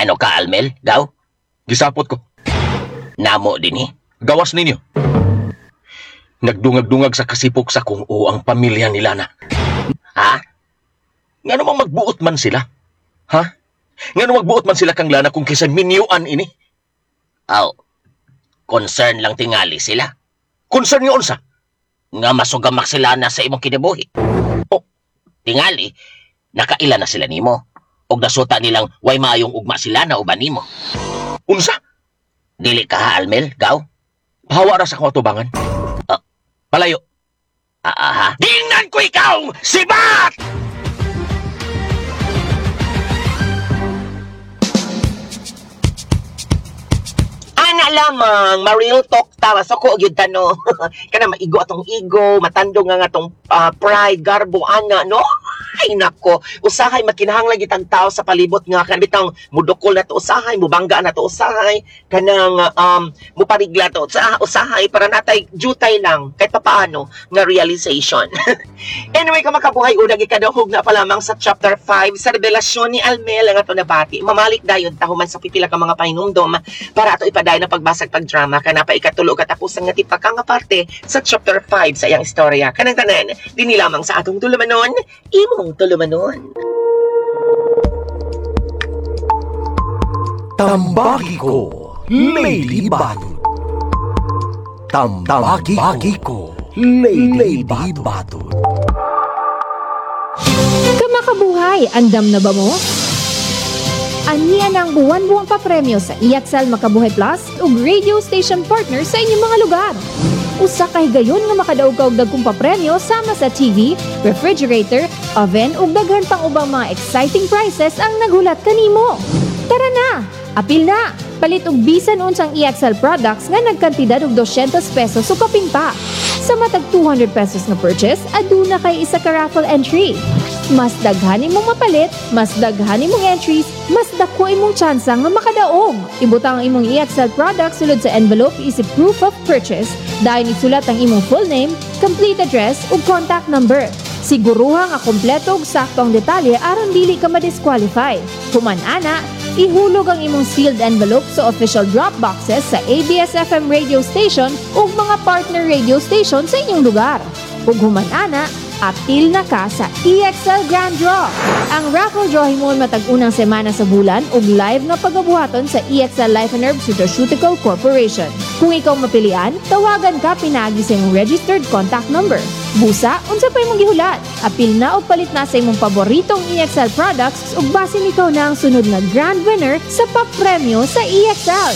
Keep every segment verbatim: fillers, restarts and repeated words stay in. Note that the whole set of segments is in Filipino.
Ngano ka, Almel? Gaw? Gisapot ko. Namo din eh. Gawas ninyo. Nagdungag-dungag sa kasipok sa kung o ang pamilya nila na. Ha? Nga namang magbuot man sila. Ha? Nga namang magbuot man sila kang lana kung kisa minyuan ini. Aw, concern lang tingali sila. Concern nga unsa? Nga masugamak sila na sa imong kinabuhi. Oh, Tingali, nakaila na sila nimo. Og nasuta nilang way maayong ugma sila na uban nimo. unsa? Dili ka ha, Almel? Gaw? Pahawa ra sa akong atubangan. Ah. Palayo. Ah, ah, ha? Tingnan ko ikaw, sibat! Ana lamang, ma-real talk tawa. So ko, yun tano. Kana maigo atong ego, matando nga nga atong uh, pride, garbo, ana, no? Ay, nako. Usahay, makinahanglan gitang tao sa palibot nga. Kanabitang mudukol na to usahay, mubangga na to usahay. Kanang, um, muparigla to sa usahay para natay jutay lang. Kahit papaano, nga realization. Anyway, kung makabuhay, unang ikadahog na pa lamang sa chapter five sa revelasyon ni Almel ang ato nabati. Mamalik dayon tahuman sa pipila ka mga painumdom para ato ipadayon na pagbasag pagdrama kana pa ikatulo katapusan nga tipa ka nga parte sa chapter five sa iyang istorya. Kanang tanan, dini lamang sa atong tulumanon, imong tulumanon. Tambagi ko, Lady Batot. Tambagi ko, Lady Batot. Kamakabuhay, andam na ba mo? Aniya ng buwan-buwang papremyo sa E X L Makabuhay Plus ug radio station partner sa inyong mga lugar. Usa kay gayon nga makadaog ka og dagkong papremyo sama sa T V, refrigerator, oven ug daghan pang ubang mga exciting prizes ang naghulat kanimo. Tara na, apil na. Palit og bisan unsang E X L products nga nagkantidad og two hundred pesos o kapin pa. Sa matag two hundred pesos nga purchase, aduna kay isa ka raffle entry. Mas daghan imong mapalit, mas daghan imong entries, mas dako imong tsansa nga makadaog. Ibutang ang imong E X L product sulod sa envelope isip proof of purchase. Dahil isulat ang imong full name, complete address ug contact number. Siguruha nga kompleto ug sakto ang detalye aron dili ka ma-disqualify. Human ana, ihulog ang imong sealed envelope sa official drop boxes sa A B S F M radio station ug mga partner radio station sa inyong lugar. Ug human ana, apil na ka sa E X L Grand Draw. Ang raffle draw himon matag unang semana sa bulan ug live nga pagabuhaton sa E X L Life and Herb Nutraceutical Corporation. Kung ikaw mapilian, tawagan ka pinaagi sa imong registered contact number. Busa, unsa pa imong gihulat? Apil na o palit na sa imong paboritong E X L products ug basin ikaw na ang sunod na grand winner sa papremyo sa E X L.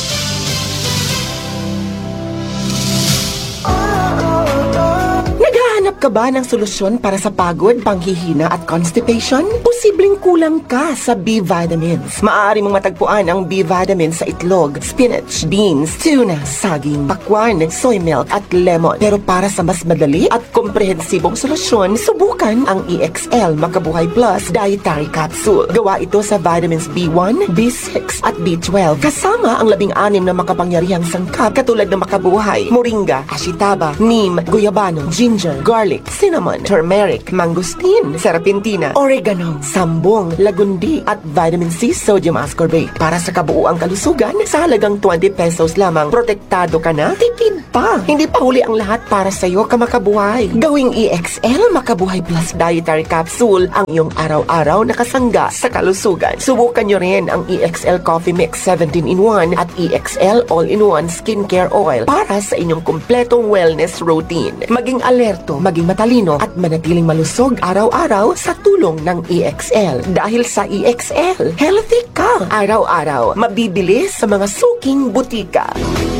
Naghahanap ka ba ng solusyon para sa pagod, panghihina at constipation? Posibleng kulang ka sa B-vitamins. Maaari mong matagpuan ang B-vitamins sa itlog, spinach, beans, tuna, saging, pakwan, soy milk at lemon. Pero para sa mas madali at komprehensibong solusyon, subukan ang E X L Makabuhay Plus Dietary Capsule. Gawa ito sa vitamins B one, B six at B twelve. Kasama ang labing anim na makapangyarihang sangkap katulad ng makabuhay, moringa, ashitaba, neem, guyabano, ginger, garlic, cinnamon, turmeric, mangosteen, serpentina, oregano, sambong, lagundi, at vitamin C sodium ascorbate. Para sa kabuuang kalusugan, sa halagang twenty pesos lamang, protektado ka na, tipid pa. Hindi pa huli ang lahat para sa iyo, kamakabuhay. Gawing E X L Makabuhay Plus Dietary Capsule ang iyong araw-araw na kasangga sa kalusugan. Subukan nyo rin ang E X L Coffee Mix seventeen in one at E X L All-in-one Skincare Oil para sa inyong kumpletong wellness routine. Maging alerto, maging matalino at manatiling malusog araw-araw sa tulong ng E X L. Dahil sa E X L, healthy ka araw-araw. Mabibili sa mga suking butika.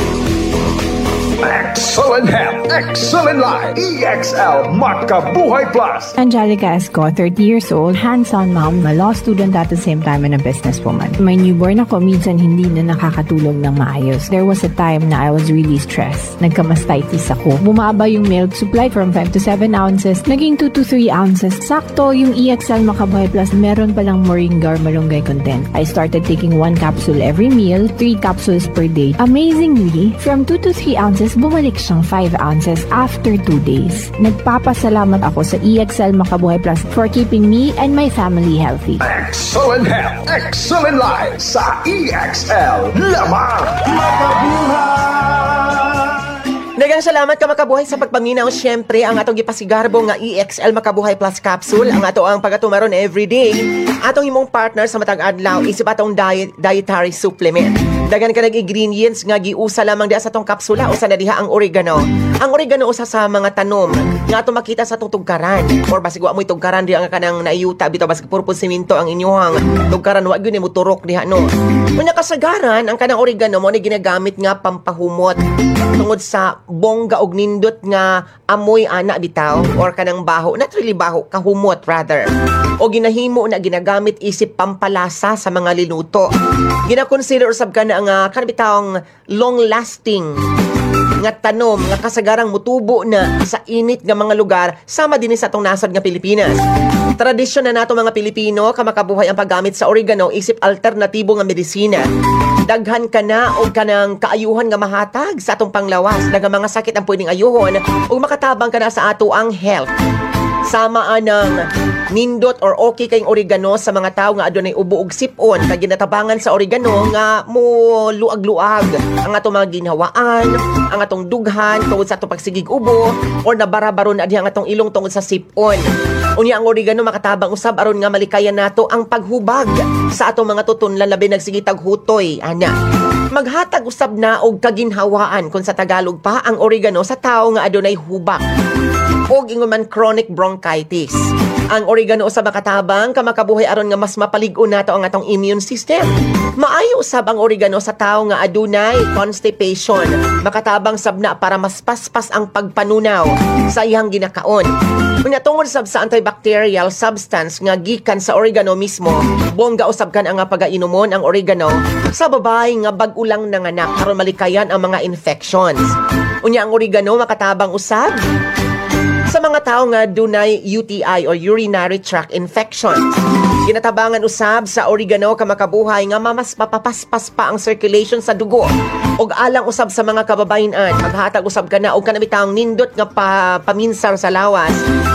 Excellent health, excellent life. E X L Makabuhay Plus. Angelica Esco, thirty years old, hands-on mom, a law student at the same time and a businesswoman. My newborn ako minsan hindi na nakakatulog ng maayos. There was a time na I was really stressed. Nagka-mastitis ako. Bumaba yung milk supply from five to seven ounces, naging two to three ounces. Sakto yung E X L Makabuhay Plus, meron palang moringa or malunggay content. I started taking one capsule every meal, three capsules per day. Amazingly, from two to three ounces ounces, bumalik siyang five ounces after two days. Nagpapasalamat ako sa E X L Makabuhay Plus for keeping me and my family healthy. Excellent health, excellent life sa E X L. Lamang Daghang salamat ka Makabuhay sa pagpaminaw. Siyempre, ang atong gipasigarbo nga E X L Makabuhay Plus Capsule, ang ato ang pagatumaron everyday. Atong imong partner sa matag adlaw isip atong diet, dietary supplement. Daghan ka nag-ingredients nga giusa lamang diha sa atong kapsula. Usa na diha ang oregano. Ang oregano usa sa mga tanom nga ato makita sa atong tugkaran, or basig wa mo tugkaran diha nga kanang naayuta bitaw basig purpose simento ang inyong tugkaran, wa gyud mo turok diha no. Unya kasagaran ang kanang oregano mo ni ginagamit nga pampahumot tungod sa bongga og nindot nga amoy ana bitaw or kanang baho, not really baho, kahumot rather. O ginahimo na ginagamit isip pampalasa sa mga linuto. Gina-consider usab ka na nga kanang bitawng long-lasting nga tanom nga kasagarang mutubo na sa init nga mga lugar sama din sa atong nasod nga Pilipinas. Tradisyon na nato mga Pilipino kamakabuhay ang paggamit sa oregano isip alternatibo nga medisina. Daghan ka na o kanang kaayuhan nga mahatag sa atong panglawas. Daghang mga sakit ang pwedeng ayuhon o makatabang ka na sa ato ang health. Sama anang nindot or okay kayong oregano sa mga tao nga adunay ubo og sipon kay ginatabangan sa oregano nga mo luag-luag ang atong mga ginhawaan, ang atong dughan tungod sa atong pagsigig ubo or nabarabaron na diha ang atong ilong tungod sa sipon. Unya ang oregano makatabang usab aron nga malikayan nato ang paghubag sa atong mga tutunlan labi nagsigitag hutoy ana. Maghatag usab na og kaginhawaan kung sa Tagalog pa ang oregano sa tao nga adunay hubak o ingon man chronic bronchitis. Ang oregano usab makatabang kamakabuhay aron nga mas mapalig-o nato ang atong immune system. Maayo usab ang oregano sa tao nga adunay constipation. Makatabang sabna para mas paspas ang pagpanunaw sa iyang ginakaon. Unya tungod sab sa antibacterial substance nga gikan sa oregano mismo, bongga usab kan ang pagainomon ang oregano sa babae nga bag-o lang nanganak aron malikayan ang mga infections. Unya ang oregano makatabang usab sa mga tao nga dunay U T I or urinary tract infections. Ginatabangan usab sa oregano kamakabuhay nga mamas mapapaspas pa ang circulation sa dugo. Og alang usab sa mga kababayan-an, maghatag usab ka na og kanabitang nindot nga pa, paminsar sa lawas.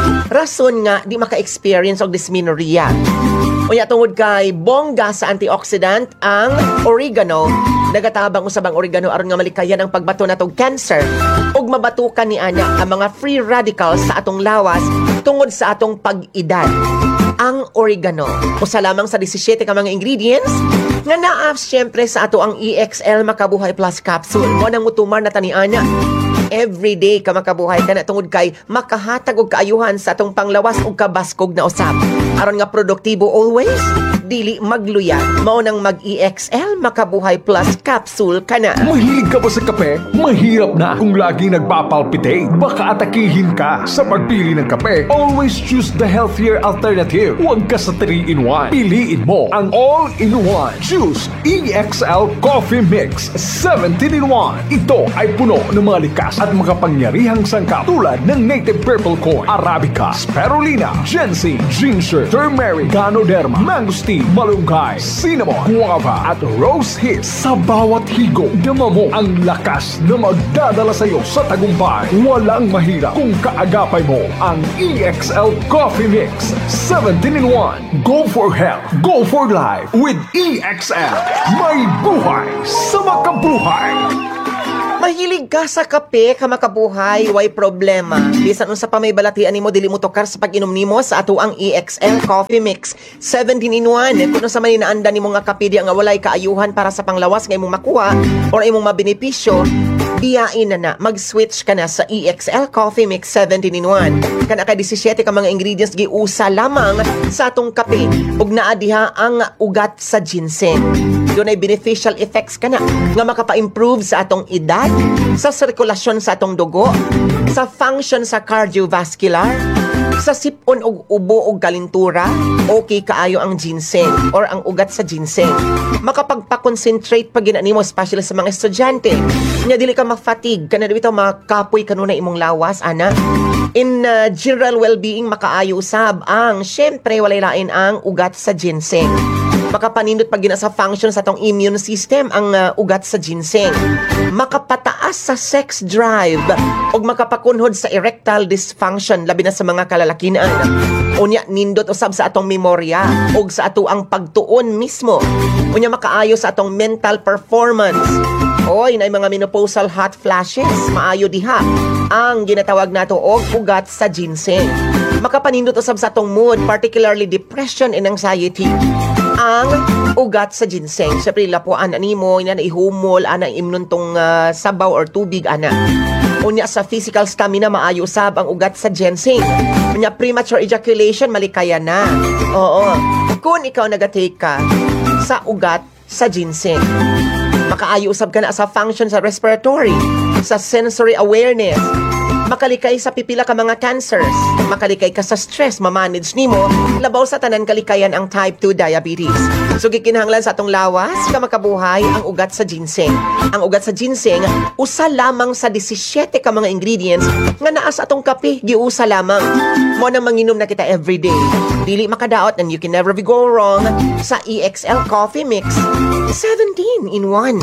Rason nga di maka-experience og dysmenorrhea. Unya tungod kay bongga sa antioxidant ang oregano, nagatabang usab ang oregano aron nga malikayan ang pagbato natong cancer ug mabatukan ni ana ang mga free radicals sa atong lawas tungod sa atong pag-edad. Ang oregano usa lamang sa seventeen ka mga ingredients nga naa syempre sa ato ang E X L Makabuhay Plus Capsule. Mo nang mutumar na tani ana. Everyday ka makabuhay ka na tungod kay makahatag og kaayuhan sa atong panglawas ug kabaskog na usab. Aron nga produktibo always, dili magluya. Mao nang mag-E X L Makabuhay Plus Capsule ka na. Mahilig ka ba sa kape? Mahirap na kung laging nagpapalpitate. Baka atakihin ka sa pagpili ng kape. Always choose the healthier alternative. Huwag ka sa three in one. Piliin mo ang all-in-one. Choose E X L Coffee Mix seventeen in one. Ito ay puno ng mga likas at makapangyarihang sangkap tulad ng native purple corn, arabica, spirulina, ginseng, ginger, turmeric, ganoderma, mangosteen, malunggay, cinnamon, guava, at rose hips. Sa bawat higop, dama mo ang lakas na magdadala sa iyo sa tagumpay. Walang mahirap kung kaagapay mo ang E X L Coffee Mix seventeen in one. Go for health, go for life with E X L. May buhay sa makabuhay. Mahilig ka sa kape ka makabuhay, way problema. Bisan unsa pa may balatian nimo dili mo tokar sa pag-inom nimo sa ato ang E X L Coffee Mix seventeen in one. Kuno sa man inaanda nimo nga kape di nga walay kaayuhan para sa panglawas nga imong makuha or imong mabenepisyo, biyain na na, mag-switch ka na sa E X L Coffee Mix seventeen in one. Kana ka seventeen ka mga ingredients giusa lamang sa atong kape ug naa diha ang ugat sa ginseng. Dunay beneficial effects kana nga makapa-improve sa atong edad, sa sirkulasyon sa atong dugo, sa function sa cardiovascular, sa sipon og ubo og kalintura. Okay kaayo ang ginseng or ang ugat sa ginseng. Makapagpa-concentrate pag ginanimo, especially sa mga estudyante. Nya dili ka ma-fatigue kana dito makapoy kanunay imong lawas ana. In uh, general well-being makaayo usab ang syempre walay lain ang ugat sa ginseng. Makapanindot pag yun sa function sa atong immune system ang uh, ugat sa ginseng. Makapataas sa sex drive o makapakunhod sa erectile dysfunction labi na sa mga kalalakinan. Unya nindot usab sa atong memorya o sa ato ang pagtuon mismo. Unya makaayo sa atong mental performance. Oy, na mga menopausal hot flashes, maayo diha ang ginatawag nato og ugat sa ginseng. Makapanindot usab sa atong mood, particularly depression and anxiety. Ang ugat sa ginseng. Siyempre, lapuan animo, ina na ihumol, ana imnon tong uh, sabaw or tubig, ana. Unya sa physical stamina, maayo usab ang ugat sa ginseng. Unya premature ejaculation, malikaya na. Oo. Kung ikaw nagatake ka sa ugat sa ginseng, makaayo usab ka na sa function sa respiratory, sa sensory awareness, makalikay sa pipila ka mga cancers, makalikay ka sa stress, mamanage nimo, labaw sa tanan kalikayan ang type two diabetes. So gikinahanglan sa atong lawas, ka makabuhay ang ugat sa ginseng. Ang ugat sa ginseng, usa lamang sa seventeen ka mga ingredients nga naa sa atong kape, giusa lamang. Mo na manginom na kita everyday. Dili makadaot and you can never be go wrong sa E X L Coffee Mix seventeen in one.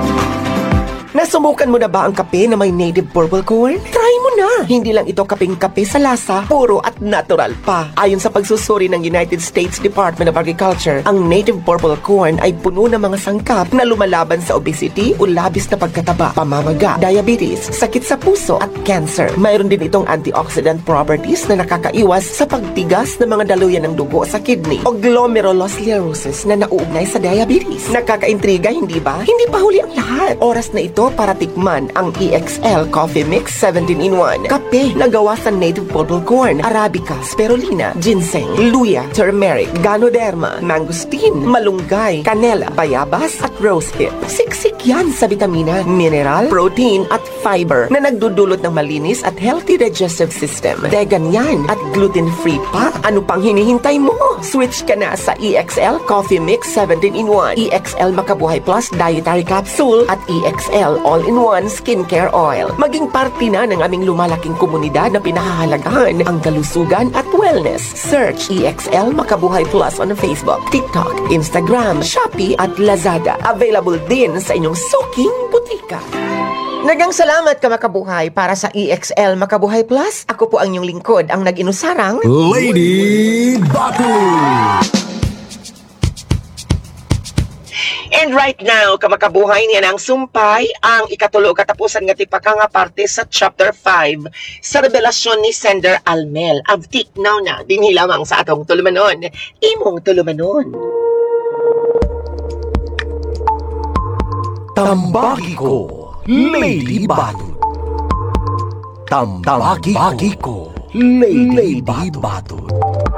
Nasubukan mo na ba ang kape na may native purple corn? Try mo na! Hindi lang ito kapeng kape sa lasa, puro at natural pa. Ayon sa pagsusuri ng United States Department of Agriculture, ang native purple corn ay puno ng mga sangkap na lumalaban sa obesity o labis na pagkataba, pamamaga, diabetes, sakit sa puso at cancer. Mayroon din itong antioxidant properties na nakakaiwas sa pagtigas ng mga daluyan ng dugo sa kidney o glomerulosclerosis na nauugnay sa diabetes. Nakakaintriga, hindi ba? Hindi pa huli ang lahat. Oras na ito para tikman ang E X L Coffee Mix seventeen in one. Kape na gawa sa native purple corn, arabica, spirulina, ginseng, luya, turmeric, ganoderma, mangosteen, malunggay, canela, bayabas at rosehip. Siksik yan sa vitamina, mineral, protein at fiber na nagdudulot ng malinis at healthy digestive system. Vegan yan at gluten-free pa. Ano pang hinihintay mo? Switch ka na sa E X L Coffee Mix seventeen in one, E X L Makabuhay Plus Dietary Capsule at E X L All-in-One Skincare Oil. Maging parte na ng aming lumalaking komunidad na pinahahalagahan ang kalusugan at wellness. Search E X L Makabuhay Plus on Facebook, TikTok, Instagram, Shopee at Lazada. Available din sa inyong suking butika. Nagang salamat ka Makabuhay para sa E X L Makabuhay Plus. Ako po ang inyong lingkod, ang nag-inusarang Lady Batul! And right now, kamakabuhay niya ng sumpay ang ikatulo katapusan nga tipaka nga parte sa chapter five sa revelasyon ni Sender Almel. Abtik now na, dinhi lamang sa atong tulumanon. Imong tulumanon. Tambaki ko, Lady Batul. Tambaki ko, Lady Batul.